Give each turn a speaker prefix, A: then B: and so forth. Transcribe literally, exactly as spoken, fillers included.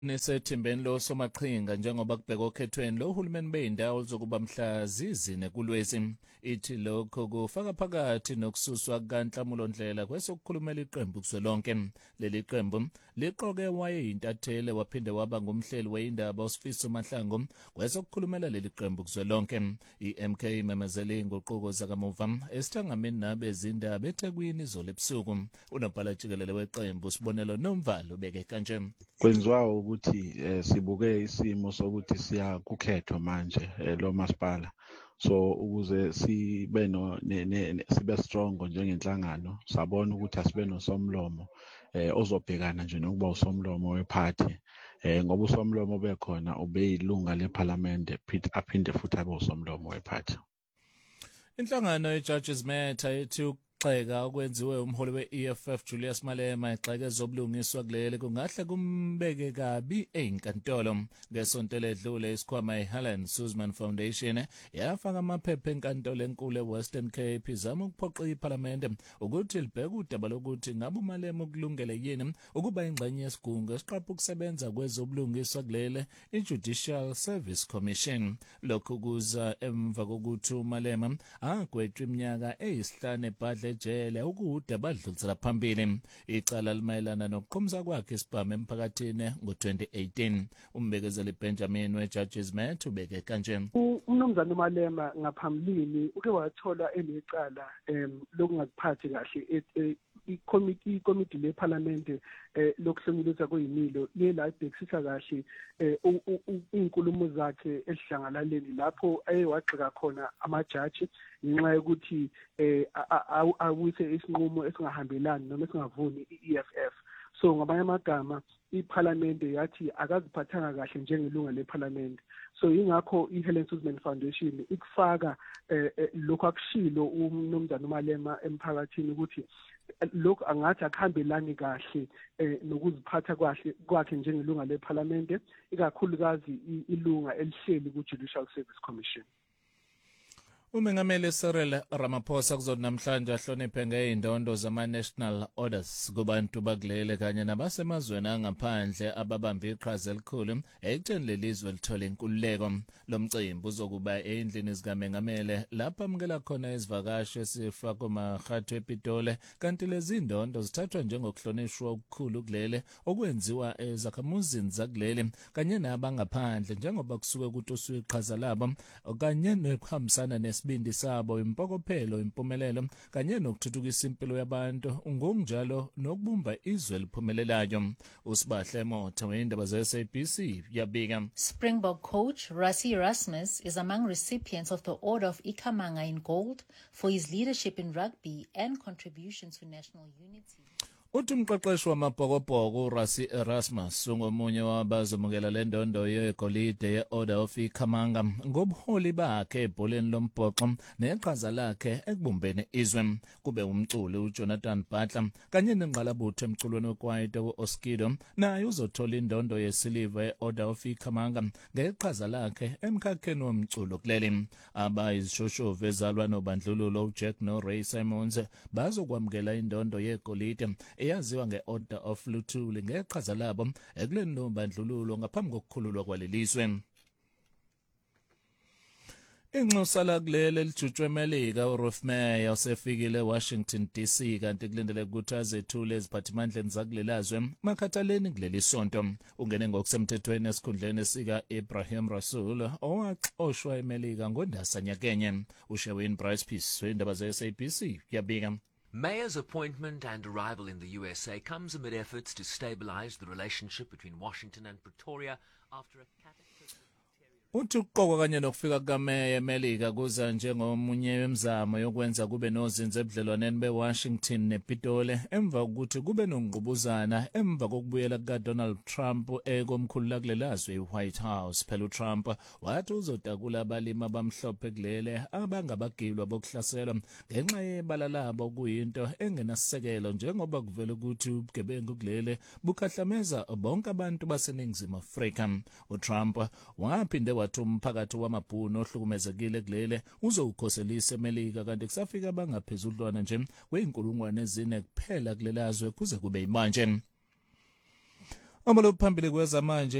A: Nesethembeni lo somaqhinga njengoba kubhekwa okhethweni lo uhulumeni beyindawo lizokuba mhla zizine kuLwezi. Ithi lokho kufaka phakathi nokususwa kaNhlamulo Ndlela kwesokukhulumela iqembu kuzwelonke. Leli qembu liqoke wayeyintatheli waphinde waba ngumhleli weindaba uSifiso Mahlangu kwesokukhulumela leli qembu kuzwelonke. I-M K imemezele inguquko zakamuva esithangameni nabezindaba eThekwini izolo ebusuku. Unobhala jikelele weqembu Sibonelo Nomvalo ubeke kanje.
B: Kwenziwa ukuthi eh, sibuke isimo sokuthi siya kukhetho manje eh, lo masipala, so ukuze sibe no ne, ne, sibe strong njengenhlangano sabona ukuthi asibe nosomlomo eh, ozobhekana nje nokuba usomlomo wephathi eh, ngoba usomlomo bekhona ubeyilunga leParliament aphinde futhi abe usomlomo wephathi.
A: Inhlangano ye-Judges Matter ethi xeka okwenziwe umholi we-E F F Julius Malema exeke zobulungiswa kuleli kungahle kumbeke kabi einkantolo. Ngesonto ledlule isikhwama iHelen Suzman Foundation yafaka amaphepha enkantolo enkulu eWestern Cape izama ukuphoqa iParliament ukuthi libheke udaba lokuthi ngabe uMalema ukulungele yini ukuba ingxenye yesigungu esiqapha ukusebenza kwezobulungiswa kuleli iJudicial Service Commission. Lokhu kuza emva kokuthi uMalema agwetshwa iminyaka eyisihlanu ebhadle ejele ukude badlulisela phambili. Icala limayelana nokuqhumza kwakhe isibhamu emphakathini ngo-twenty eighteen. Umbekezeli Benjamin we-Judges Matter ubeke kanje.
C: Umnumzane uMalema ngaphambilini uke wathola elecala em lokungakuphathi kahle ikomiti ikomiti leParliament eh lokuhlomulisa kuyimilo lela ibhekisisa kahle inkulumo zakhe esihlangalaleni lapho ayewagxeka khona amajaji ngenxa yokuthi eh awuse isinqumo esingahambelani noma esingavuni i-E F F. So ngamanye amagama iParliament yathi akaziphathanga kahle njengelunga leParliament. So ingakho iHelen Suzman Foundation ikufaka lokho akushilo umnumzane uMalema emphakathini ukuthi lokho angathi akuhambelani kahle nokuziphatha kwahle kwakhe njengelunga leParliament, ikakhulukazi ilunga elihleli ku-Judicial Service Commission.
A: Umengameli Cyril Ramaphosa kuzona namhlanje ahloniphe ngeindondo zama-national orders kubantu bakulele kanye nabasemazweni angaphandle ababambe iqhaza elikhulu ekutheni lelizwe lithola inkululeko. Lo mcimbi uzokuba endlini zikamengamele lapho amukela khona izivakashi esifaka kuMarhatho ePitoli, kanti lezi indondo zithathwa njengokuhlonishwa okukhulu kulele okwenziwa ezakhamuzini zakulele kanye nabangaphandle njengoba kusuke kutuswa iqhaza labo kanye nokuhambisana nes isibindi sabo impokophelo impumelelo kanye nokuthuthukisa impilo yabantu ngokunjalo nokubumba izwe liphumelelayo. Usibahle Motha weindaba ze-S A B C yabika.
D: Springbok coach Rassie Erasmus is among recipients of the Order of Ikhamanga in Gold for his leadership in rugby and contributions to national unity.
A: Uthi umqeqeshi wamabhokobhoko uRassie Erasmus ungomunye wabazomukela le ndondo yegolide ye-Order of Ikhamanga ngobuholi bakhe ebholeni lombhoxo neqhaza lakhe ekubumbeni izwe. Kube umculi uJonathan Butler kanye nengqalabutho emculweni wekwaito u-Oskido naye uzothola indondo yesiliva ye-Order of Ikhamanga ngeqhaza lakhe emkhakheni womculo kuleli. Abayizishoshovu ezalwa nobandlululo uJack noRay Simons bazokwamukela indondo yegolide eyaziwa nge-Order of Luthuli ngeqhaza labo ekuleni nobandlululo ngaphambi kokukhululwa kwalelizwe. Inxusa lakulele lijutshwe eMelika uRuth Meyer usefikile eWashington D C kanti kulindele ukuthi azethule eziphathimandleni zakulelazwe makhathaleni kuleli sonto. Ungene ngokusemthethweni esikhundleni sika Ibrahim Rasool owaxoshwa eMelika ngoNdasa nyakenye. uSherwin Bryce Peace weindaba ze-S A B C yabika.
E: Mayer's appointment and arrival in the U S A comes amid efforts to stabilize the relationship between Washington and Pretoria after a cataclysmic
A: Uthi ukuqokwa kanye nokufika kukameya eMelika kuza njengomunye wemizamo yokwenza kube nozinzo ebudlelwaneni beWashington nePitoli emva kokuthi kube nongqubuzana emva kokubuyela kukaDonald Trump ekomkhulu kulelazwe iWhite House. Phela uTrump wathi uzotakula abalimi abamhlophe kulele abangabagilwa bokuhlaselwa ngenxa yebala labo kuyinto engenasisekelo njengoba kuvela ukuthi ubugebengu kulele bukhahlameza bonke abantu baseNingizimu Afrika. uTrump waphinde wathi umphakathi wamabhunu ohlukumezekile kulele uzowukhoselisa eMelika kanti kusafika abangaphezudlwana nje kweyinkulungwane ezine kuphela kulelazwe kuze kube imanje. Omolo phambili kwezamanje